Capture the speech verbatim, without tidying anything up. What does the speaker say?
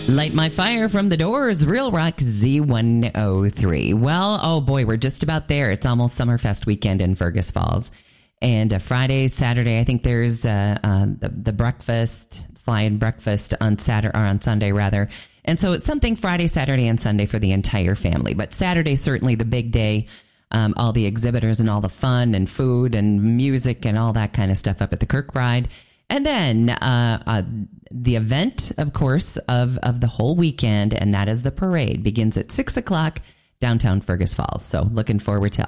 Light My Fire from The Doors, Real Rock Z one oh three. Well, oh boy, we're just about there. It's almost Summerfest weekend in Fergus Falls. And uh, Friday, Saturday, I think there's uh, uh, the, the breakfast, fly-in breakfast on Saturday, or on Sunday rather. And so it's something Friday, Saturday, and Sunday for the entire family. But Saturday, certainly the big day. Um, all the exhibitors and all the fun and food and music and all that kind of stuff up at the Kirkbride. And then uh, uh, the event, of course, of, of the whole weekend, and that is the parade, begins at six o'clock downtown Fergus Falls. So looking forward to